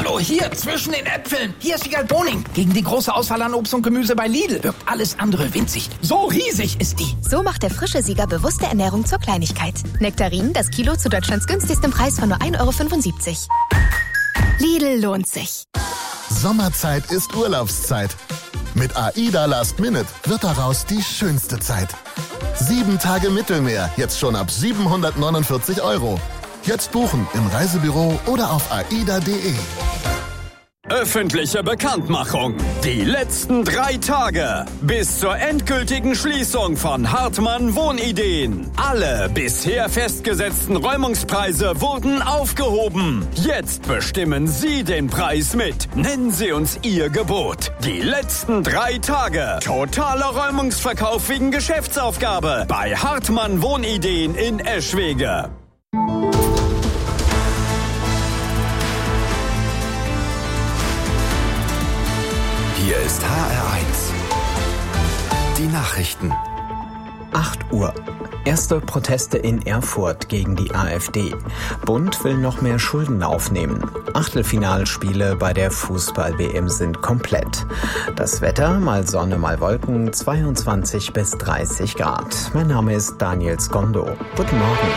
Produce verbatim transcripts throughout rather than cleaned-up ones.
Hallo, hier, zwischen den Äpfeln. Hier ist Wiegald Boning. Gegen die große Auswahl an Obst und Gemüse bei Lidl wirkt alles andere winzig. So riesig ist die. So macht der frische Sieger bewusste Ernährung zur Kleinigkeit. Nektarinen, das Kilo zu Deutschlands günstigstem Preis von nur ein Euro fünfundsiebzig. Lidl lohnt sich. Sommerzeit ist Urlaubszeit. Mit AIDA Last Minute wird daraus die schönste Zeit. Sieben Tage Mittelmeer, jetzt schon ab siebenhundertneunundvierzig Euro. Jetzt buchen im Reisebüro oder auf aida punkt de. Öffentliche Bekanntmachung. Die letzten drei Tage. Bis zur endgültigen Schließung von Hartmann Wohnideen. Alle bisher festgesetzten Räumungspreise wurden aufgehoben. Jetzt bestimmen Sie den Preis mit. Nennen Sie uns Ihr Gebot. Die letzten drei Tage. Totaler Räumungsverkauf wegen Geschäftsaufgabe bei Hartmann Wohnideen in Eschwege. Hier ist H R eins. Die Nachrichten. acht Uhr. Erste Proteste in Erfurt gegen die AfD. Bund will noch mehr Schulden aufnehmen. Achtelfinalspiele bei der Fußball-W M sind komplett. Das Wetter, mal Sonne, mal Wolken, zweiundzwanzig bis dreißig Grad. Mein Name ist Daniel Skondo. Guten Morgen.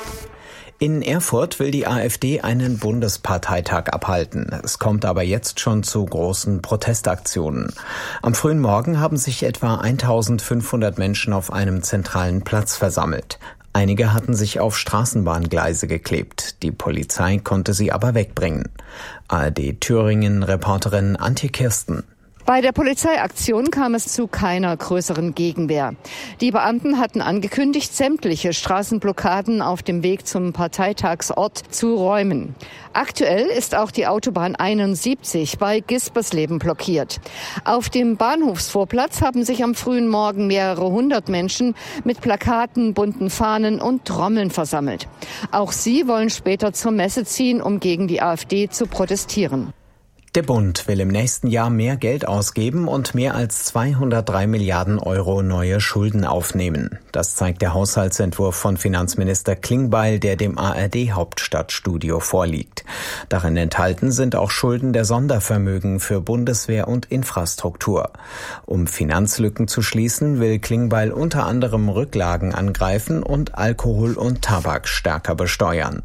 In Erfurt will die AfD einen Bundesparteitag abhalten. Es kommt aber jetzt schon zu großen Protestaktionen. Am frühen Morgen haben sich etwa eintausendfünfhundert Menschen auf einem zentralen Platz versammelt. Einige hatten sich auf Straßenbahngleise geklebt. Die Polizei konnte sie aber wegbringen. A R D Thüringen-Reporterin Antje Kirsten. Bei der Polizeiaktion kam es zu keiner größeren Gegenwehr. Die Beamten hatten angekündigt, sämtliche Straßenblockaden auf dem Weg zum Parteitagsort zu räumen. Aktuell ist auch die Autobahn einundsiebzig bei Gispersleben blockiert. Auf dem Bahnhofsvorplatz haben sich am frühen Morgen mehrere hundert Menschen mit Plakaten, bunten Fahnen und Trommeln versammelt. Auch sie wollen später zur Messe ziehen, um gegen die AfD zu protestieren. Der Bund will im nächsten Jahr mehr Geld ausgeben und mehr als zweihundertdrei Milliarden Euro neue Schulden aufnehmen. Das zeigt der Haushaltsentwurf von Finanzminister Klingbeil, der dem A R D-Hauptstadtstudio vorliegt. Darin enthalten sind auch Schulden der Sondervermögen für Bundeswehr und Infrastruktur. Um Finanzlücken zu schließen, will Klingbeil unter anderem Rücklagen angreifen und Alkohol und Tabak stärker besteuern.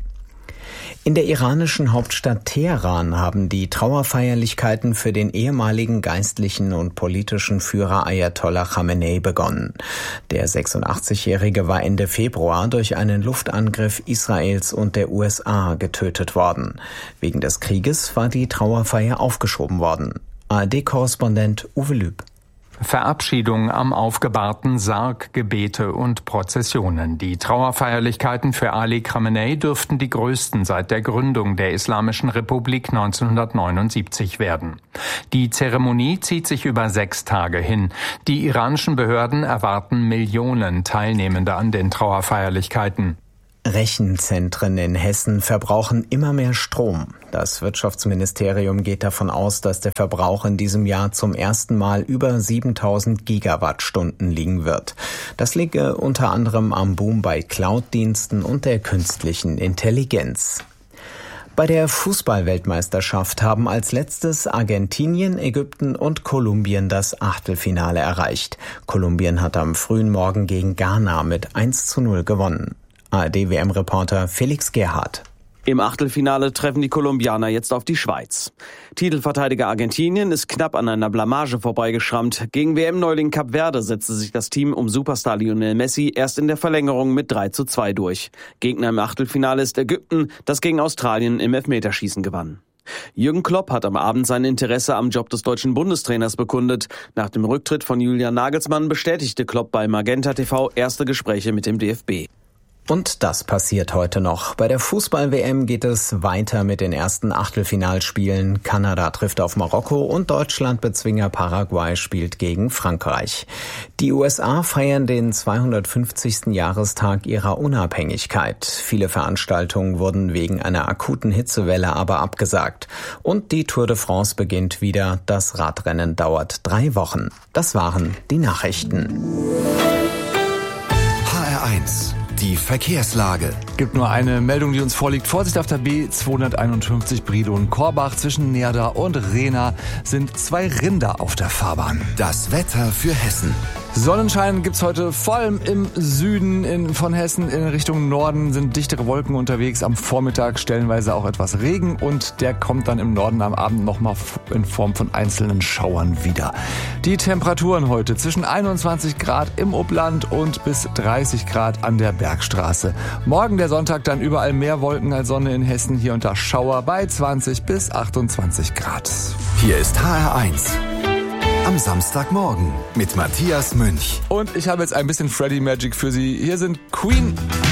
In der iranischen Hauptstadt Teheran haben die Trauerfeierlichkeiten für den ehemaligen geistlichen und politischen Führer Ayatollah Khamenei begonnen. Der sechsundachtzigjährige war Ende Februar durch einen Luftangriff Israels und der U S A getötet worden. Wegen des Krieges war die Trauerfeier aufgeschoben worden. A R D-Korrespondent Uwe Lüb. Verabschiedung am aufgebahrten Sarg, Gebete und Prozessionen. Die Trauerfeierlichkeiten für Ali Khamenei dürften die größten seit der Gründung der Islamischen Republik neunzehnhundertneunundsiebzig werden. Die Zeremonie zieht sich über sechs Tage hin. Die iranischen Behörden erwarten Millionen Teilnehmende an den Trauerfeierlichkeiten. Rechenzentren in Hessen verbrauchen immer mehr Strom. Das Wirtschaftsministerium geht davon aus, dass der Verbrauch in diesem Jahr zum ersten Mal über siebentausend Gigawattstunden liegen wird. Das liege unter anderem am Boom bei Cloud-Diensten und der künstlichen Intelligenz. Bei der Fußball-Weltmeisterschaft haben als letztes Argentinien, Ägypten und Kolumbien das Achtelfinale erreicht. Kolumbien hat am frühen Morgen gegen Ghana mit eins zu null gewonnen. A R D-W M-Reporter Felix Gerhardt. Im Achtelfinale treffen die Kolumbianer jetzt auf die Schweiz. Titelverteidiger Argentinien ist knapp an einer Blamage vorbeigeschrammt. Gegen W M-Neuling Kap Verde setzte sich das Team um Superstar Lionel Messi erst in der Verlängerung mit drei zu zwei durch. Gegner im Achtelfinale ist Ägypten, das gegen Australien im Elfmeterschießen gewann. Jürgen Klopp hat am Abend sein Interesse am Job des deutschen Bundestrainers bekundet. Nach dem Rücktritt von Julian Nagelsmann bestätigte Klopp bei Magenta T V erste Gespräche mit dem D F B. Und das passiert heute noch. Bei der Fußball-W M geht es weiter mit den ersten Achtelfinalspielen. Kanada trifft auf Marokko und Deutschland Bezwinger Paraguay spielt gegen Frankreich. Die U S A feiern den zweihundertfünfzigsten Jahrestag ihrer Unabhängigkeit. Viele Veranstaltungen wurden wegen einer akuten Hitzewelle aber abgesagt. Und die Tour de France beginnt wieder. Das Radrennen dauert drei Wochen. Das waren die Nachrichten. H R eins. Die Verkehrslage. Gibt nur eine Meldung, die uns vorliegt. Vorsicht auf der B zweihunderteinundfünfzig Brilon-Korbach. Zwischen Neerda und Rehna sind zwei Rinder auf der Fahrbahn. Das Wetter für Hessen. Sonnenschein gibt's heute vor allem im Süden in, von Hessen. In Richtung Norden sind dichtere Wolken unterwegs. Am Vormittag stellenweise auch etwas Regen und der kommt dann im Norden am Abend nochmal in Form von einzelnen Schauern wieder. Die Temperaturen heute zwischen einundzwanzig Grad im Upland und bis dreißig Grad an der Bergstraße. Morgen der Sonntag dann überall mehr Wolken als Sonne in Hessen. Hier und da Schauer bei zwanzig bis achtundzwanzig Grad. Hier ist H R eins. Am Samstagmorgen mit Matthias Münch. Und ich habe jetzt ein bisschen Freddy Magic für Sie. Hier sind Queen.